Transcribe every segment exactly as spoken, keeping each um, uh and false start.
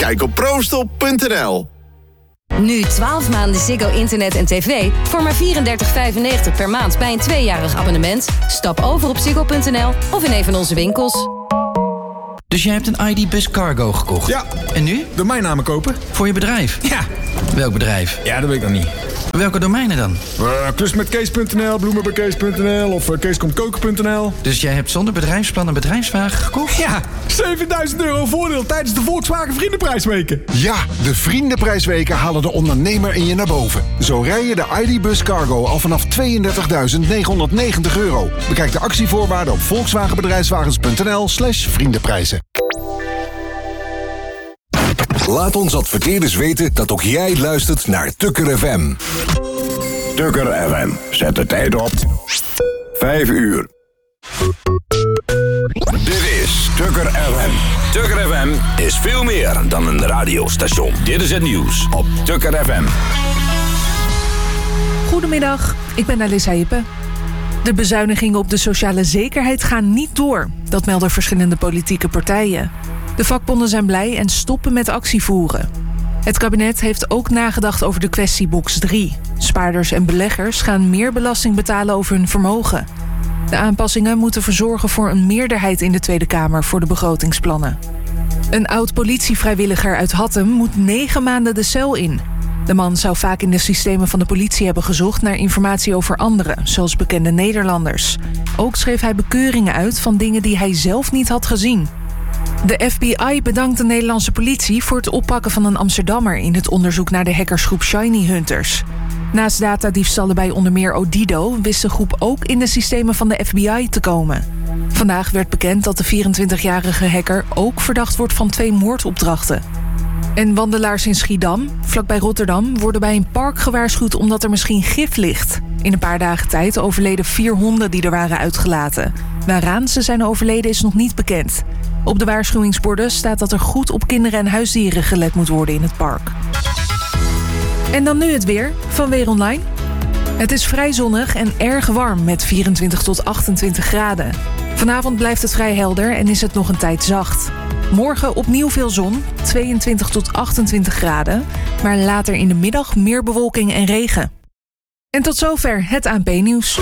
Kijk op proostop punt n l. Nu twaalf maanden Ziggo Internet en tv voor maar vierendertig vijfennegentig per maand bij een tweejarig abonnement. Stap over op ziggo punt n l of in een van onze winkels. Dus jij hebt een I D Bus Cargo gekocht? Ja. En nu? Domeinnamen kopen. Voor je bedrijf? Ja. Welk bedrijf? Ja, dat weet ik nog niet. Welke domeinen dan? Uh, Klusmetkees punt n l, bloemenbekees punt n l of uh, keeskomtkoken punt n l. Dus jij hebt zonder bedrijfsplan een bedrijfswagen gekocht? Ja, zevenduizend euro voordeel tijdens de Volkswagen Vriendenprijsweken. Ja, de Vriendenprijsweken halen de ondernemer in je naar boven. Zo rij je de I D Bus Cargo al vanaf tweeëndertigduizend negenhonderdnegentig euro. Bekijk de actievoorwaarden op volkswagenbedrijfswagens punt n l slash vriendenprijzen. Laat ons adverteerders weten dat ook jij luistert naar Tukker F M. Tukker F M, zet de tijd op. Vijf uur. Dit is Tukker F M. Tukker F M is veel meer dan een radiostation. Dit is het nieuws op Tukker F M. Goedemiddag, ik ben Alissa Hippe. De bezuinigingen op de sociale zekerheid gaan niet door. Dat melden verschillende politieke partijen. De vakbonden zijn blij en stoppen met actie voeren. Het kabinet heeft ook nagedacht over de kwestie box drie. Spaarders en beleggers gaan meer belasting betalen over hun vermogen. De aanpassingen moeten verzorgen voor een meerderheid in de Tweede Kamer voor de begrotingsplannen. Een oud-politievrijwilliger uit Hattem moet negen maanden de cel in. De man zou vaak in de systemen van de politie hebben gezocht naar informatie over anderen, zoals bekende Nederlanders. Ook schreef hij bekeuringen uit van dingen die hij zelf niet had gezien. De F B I bedankt de Nederlandse politie voor het oppakken van een Amsterdammer in het onderzoek naar de hackersgroep Shiny Hunters. Naast datadiefstallen bij onder meer Odido wist de groep ook in de systemen van de F B I te komen. Vandaag werd bekend dat de vierentwintigjarige hacker ook verdacht wordt van twee moordopdrachten. En wandelaars in Schiedam, vlakbij Rotterdam, worden bij een park gewaarschuwd omdat er misschien gif ligt. In een paar dagen tijd overleden vier honden die er waren uitgelaten. Waaraan ze zijn overleden is nog niet bekend. Op de waarschuwingsborden staat dat er goed op kinderen en huisdieren gelet moet worden in het park. En dan nu het weer van Weer Online. Het is vrij zonnig en erg warm met vierentwintig tot achtentwintig graden. Vanavond blijft het vrij helder en is het nog een tijd zacht. Morgen opnieuw veel zon, tweeëntwintig tot achtentwintig graden. Maar later in de middag meer bewolking en regen. En tot zover het A N P-nieuws.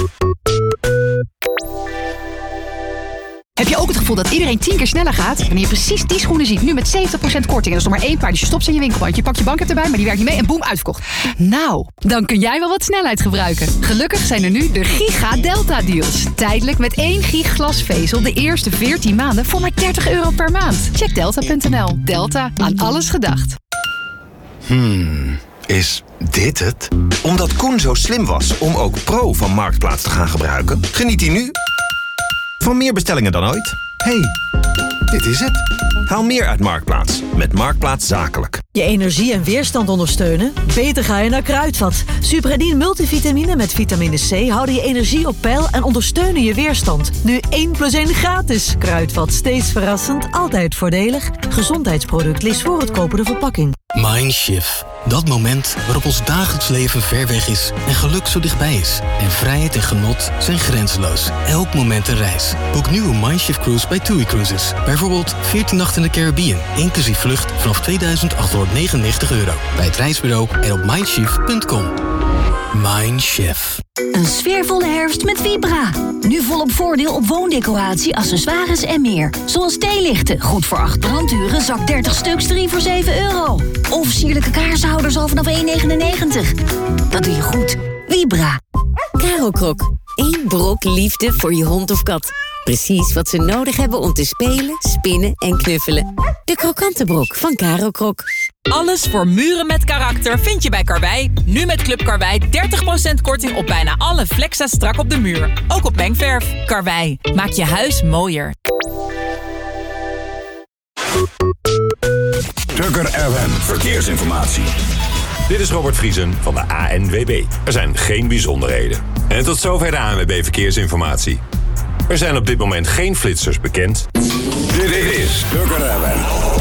Heb je ook het gevoel dat iedereen tien keer sneller gaat? Wanneer je precies die schoenen ziet, nu met zeventig procent korting. En dat is nog maar één paar, dus je stopt ze in je winkelband. Je pakt je bank erbij, maar die werkt niet mee en boem, uitverkocht. Nou, dan kun jij wel wat snelheid gebruiken. Gelukkig zijn er nu de Giga Delta deals. Tijdelijk met één gig glasvezel de eerste veertien maanden voor maar dertig euro per maand. Check delta punt n l. Delta, aan alles gedacht. Hmm, is dit het? Omdat Koen zo slim was om ook Pro van Marktplaats te gaan gebruiken, geniet hij nu van meer bestellingen dan ooit. Hey, dit is het. Haal meer uit Marktplaats met Marktplaats Zakelijk. Je energie en weerstand ondersteunen? Beter ga je naar Kruidvat. Supradin multivitamine met vitamine C houden je energie op peil en ondersteunen je weerstand. Nu één plus één gratis. Kruidvat, steeds verrassend, altijd voordelig. Gezondheidsproduct, lees voor het kopen de verpakking. Mindshift. Dat moment waarop ons dagelijks leven ver weg is en geluk zo dichtbij is. En vrijheid en genot zijn grenzeloos. Elk moment een reis. Boek nu een Mindshift cruise bij TUI Cruises. Bijvoorbeeld veertien nachten in de Caribbean, inclusief vlucht vanaf tweeduizend achthonderdnegenennegentig euro. Bij het reisbureau en op mindshift punt com. Mindshift. Een sfeervolle herfst met Vibra. Nu volop voordeel op woondecoratie, accessoires en meer. Zoals theelichten, goed voor acht branduren, zak dertig stuks, drie voor zeven euro. Of sierlijke kaarshouders al vanaf één negenennegentig. Dat doe je goed. Vibra. Caro Krok. Eén brok liefde voor je hond of kat. Precies wat ze nodig hebben om te spelen, spinnen en knuffelen. De krokante brok van Caro Krok. Alles voor muren met karakter vind je bij Karwei. Nu met Club Karwei dertig procent korting op bijna alle Flexa strak op de muur. Ook op mengverf. Karwei, maak je huis mooier. Tukker F M Verkeersinformatie. Dit is Robert Vriesen van de A N W B. Er zijn geen bijzonderheden. En tot zover de A N W B Verkeersinformatie. Er zijn op dit moment geen flitsers bekend. Dit is Tukker F M.